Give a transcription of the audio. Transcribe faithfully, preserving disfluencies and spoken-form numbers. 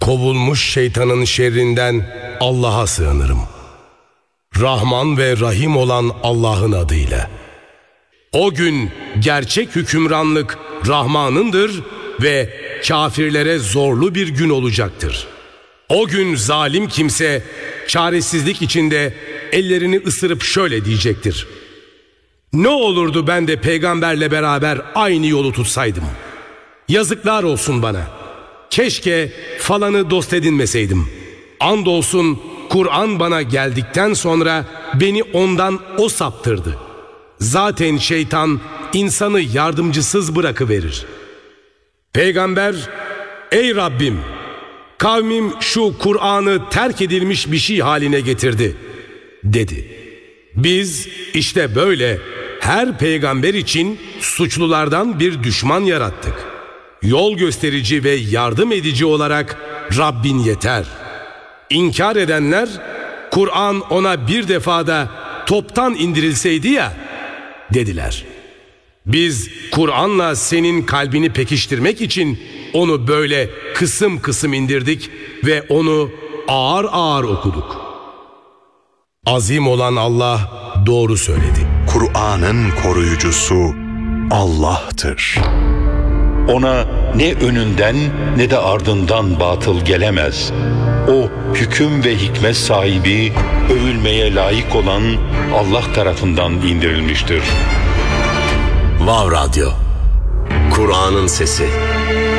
Kovulmuş şeytanın şerrinden Allah'a sığınırım. Rahman ve Rahim olan Allah'ın adıyla. O gün gerçek hükümranlık Rahman'ındır ve kafirlere zorlu bir gün olacaktır. O gün zalim kimse çaresizlik içinde ellerini ısırıp şöyle diyecektir: ne olurdu ben de peygamberle beraber aynı yolu tutsaydım. Yazıklar olsun bana. Keşke falanı dost edinmeseydim. Andolsun Kur'an bana geldikten sonra beni ondan o saptırdı. Zaten şeytan insanı yardımcısız bırakıverir. Peygamber, ey Rabbim, kavmim şu Kur'an'ı terk edilmiş bir şey haline getirdi dedi. Biz işte böyle her peygamber için suçlulardan bir düşman yarattık. Yol gösterici ve yardım edici olarak Rabbin yeter. İnkar edenler, Kur'an ona bir defada toptan indirilseydi ya dediler. Biz Kur'an'la senin kalbini pekiştirmek için onu böyle kısım kısım indirdik ve onu ağır ağır okuduk. Azim olan Allah doğru söyledi. Kur'an'ın koruyucusu Allah'tır. Ona ne önünden ne de ardından batıl gelemez. O hüküm ve hikmet sahibi, övülmeye layık olan Allah tarafından indirilmiştir. Vav Radyo, Kur'an'ın sesi.